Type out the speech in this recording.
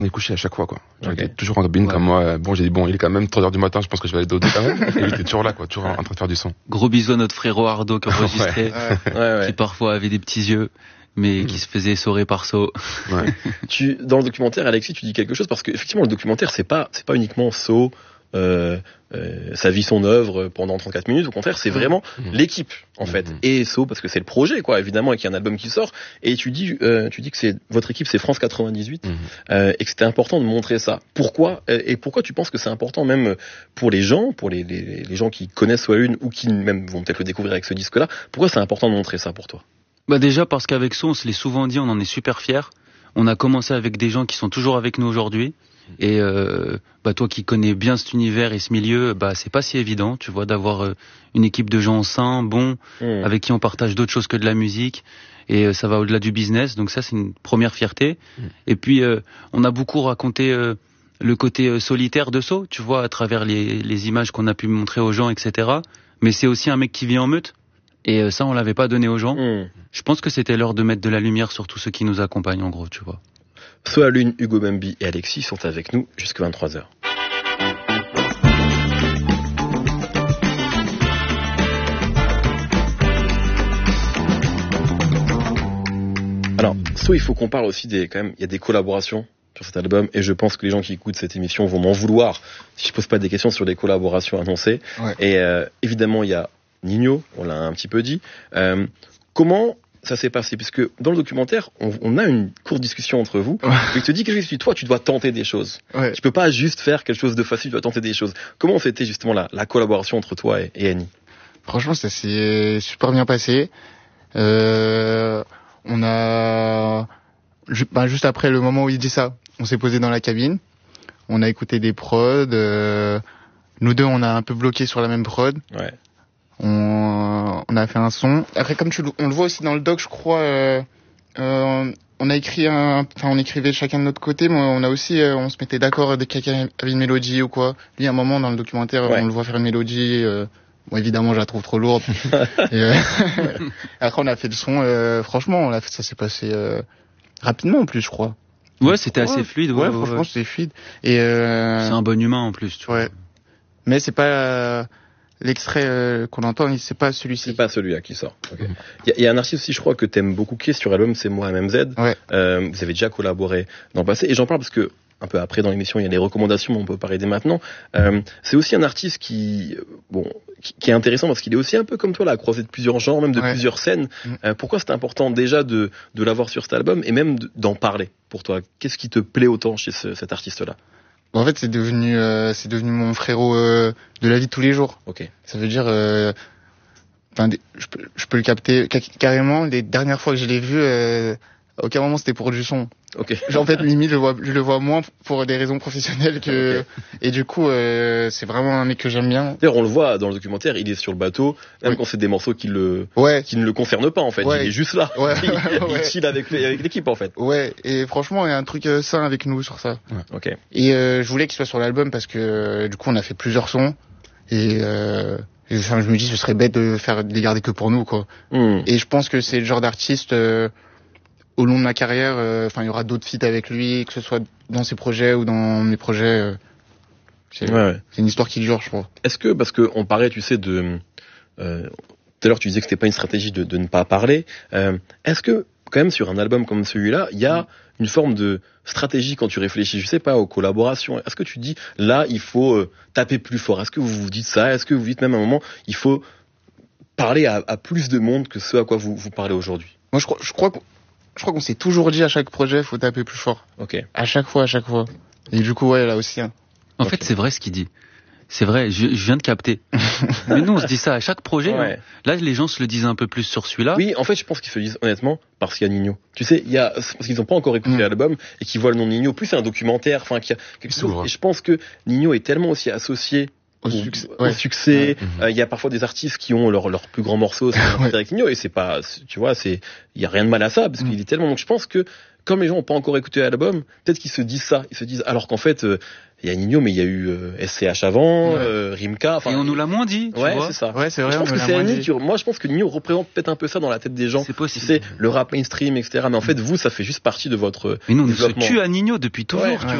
On est couché à chaque fois, quoi. Okay. J'étais toujours en cabine comme moi. Bon, j'ai dit, bon, il est quand même 3h du matin, je pense que je vais aller dodo quand même. Et j'étais toujours là, quoi, toujours en train de faire du son. Gros bisous à notre frérot Ardo qui enregistrait, Ouais. qui parfois avait des petits yeux, mais qui se faisait essorer par So. Ouais. Dans le documentaire, Alexis, tu dis quelque chose parce que effectivement, le documentaire, c'est pas uniquement So, sa vie, son œuvre pendant 34 minutes. Au contraire, c'est vraiment l'équipe, en fait. Et So, parce que c'est le projet, quoi, évidemment, et qu'il y a un album qui sort. Et tu dis que c'est, votre équipe, c'est France 98, et que c'était important de montrer ça. Pourquoi? Et pourquoi tu penses que c'est important, même pour les gens, pour les gens qui connaissent Soit Une, ou qui même vont peut-être le découvrir avec ce disque-là? Pourquoi c'est important de montrer ça pour toi? Bah déjà parce qu'avec So, on se l'est souvent dit, on en est super fiers. On a commencé avec des gens qui sont toujours avec nous aujourd'hui. Et toi qui connais bien cet univers et ce milieu, c'est pas si évident, tu vois, d'avoir une équipe de gens sains, bons, avec qui on partage d'autres choses que de la musique. Et ça va au-delà du business, donc ça c'est une première fierté. Et puis on a beaucoup raconté le côté solitaire de So, tu vois, à travers les images qu'on a pu montrer aux gens, etc. Mais c'est aussi un mec qui vit en meute. Et ça, on l'avait pas donné aux gens. Je pense que c'était l'heure de mettre de la lumière sur tous ceux qui nous accompagnent, en gros, tu vois. Soit Lune, Hugo Membi et Alexis sont avec nous jusqu'à 23h. Alors, il faut qu'on parle aussi il y a des collaborations sur cet album, et je pense que les gens qui écoutent cette émission vont m'en vouloir si je pose pas des questions sur les collaborations annoncées. Ouais. Et évidemment, il y a Ninho, on l'a un petit peu dit. Comment ça s'est passé? Puisque dans le documentaire, on a une courte discussion entre vous. Il te dit quelque chose, toi, tu dois tenter des choses. Ouais. Tu peux pas juste faire quelque chose de facile, tu dois tenter des choses. Comment c'était justement la collaboration entre toi et Annie? Franchement, ça s'est super bien passé. On a, juste après le moment où il dit ça, on s'est posé dans la cabine. On a écouté des prods. Nous deux, on a un peu bloqué sur la même prod. Ouais. On a fait un son. Après, comme on le voit aussi dans le doc, je crois, on a écrit on écrivait chacun de notre côté, mais on a aussi, on se mettait d'accord dès que quelqu'un avait une mélodie ou quoi. Lui, à un moment, dans le documentaire, on le voit faire une mélodie, bon, évidemment, je la trouve trop lourde. Et, après, on a fait le son, franchement, ça s'est passé, rapidement, en plus, je crois. Ouais, c'était assez fluide. Ouais, franchement, c'était fluide. Et, c'est un bon humain, en plus, tu vois. Mais c'est pas, l'extrait qu'on entend, c'est pas celui-ci. C'est pas celui-là qui sort. Okay. Il y a un artiste aussi, je crois, que t'aimes beaucoup qui est sur l'album, c'est Moi MZ. Ouais. Vous avez déjà collaboré dans le passé, et j'en parle parce que un peu après dans l'émission, il y a des recommandations, mais on peut parler dès maintenant. C'est aussi un artiste qui est intéressant parce qu'il est aussi un peu comme toi, là, croisé de plusieurs genres, même de plusieurs scènes. Pourquoi c'est important déjà de l'avoir sur cet album et même d'en parler pour toi? Qu'est-ce qui te plaît autant chez cet artiste-là? En fait, c'est devenu mon frérot de la vie de tous les jours. Ok. Ça veut dire, je peux le capter carrément. Les dernières fois que je l'ai vu, à aucun moment c'était pour du son. Ok. En fait, limite, je le vois moins pour des raisons professionnelles que. Okay. Et du coup, c'est vraiment un mec que j'aime bien. D'ailleurs, on le voit dans le documentaire, il est sur le bateau, même quand c'est des morceaux qui ne le concernent pas en fait. Il est juste là. Il chill avec l'équipe en fait. Ouais. Et franchement, il y a un truc sain avec nous sur ça. Ouais. Ok. Et je voulais qu'il soit sur l'album parce que du coup, on a fait plusieurs sons et je me dis, ce serait bête de les garder que pour nous, quoi. Et je pense que c'est le genre d'artiste. Au long de ma carrière, il y aura d'autres feats avec lui, que ce soit dans ses projets ou dans mes projets. C'est une histoire qui dure, je crois. Est-ce que, parce que on parlait, tu sais, tout à l'heure tu disais que c'était pas une stratégie de ne pas parler. Est-ce que, quand même, sur un album comme celui-là, il y a une forme de stratégie quand tu réfléchis, je sais pas, aux collaborations? Est-ce que tu dis, là, il faut taper plus fort? Est-ce que vous vous dites ça? Est-ce que vous dites même à un moment, il faut parler à plus de monde que ce à quoi vous parlez aujourd'hui? Moi, je crois qu'on s'est toujours dit à chaque projet, faut taper plus fort. Ok. À chaque fois. Et du coup, là aussi. En fait, c'est vrai ce qu'il dit. C'est vrai, je viens de capter. Mais nous, on se dit ça à chaque projet. Ouais. Là, les gens se le disent un peu plus sur celui-là. Oui, en fait, je pense qu'ils se le disent honnêtement parce qu'il y a Ninho. Tu sais, parce qu'ils n'ont pas encore écouté l'album et qu'ils voient le nom de Ninho. Plus c'est un documentaire, qu'il y a quelque chose. Et je pense que Ninho est tellement aussi associé au succès. Il y a parfois des artistes qui ont leur plus grand morceau avec Ninho, et c'est pas, tu vois, il y a rien de mal à ça parce qu'il est tellement. Donc je pense que comme les gens n'ont pas encore écouté l'album, peut-être qu'ils se disent ça. Ils se disent, alors qu'en fait, il y a Nino, mais il y a eu SCH avant, Rimka. Et on nous l'a moins dit, tu vois. C'est ça. Ouais, c'est vrai. Je pense que c'est Annie moi, je pense que Nino représente peut-être un peu ça dans la tête des gens. C'est possible. C'est le rap mainstream, etc. Mais en fait, vous, ça fait juste partie de votre mais nous, on développement. se tue à Nino depuis toujours, tu vois.